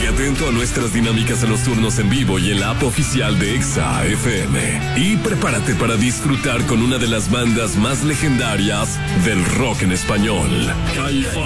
Sigue atento a nuestras dinámicas en los turnos en vivo y en la app oficial de Exa FM. Y prepárate para disfrutar con una de las bandas más legendarias del rock en español, Caifanes.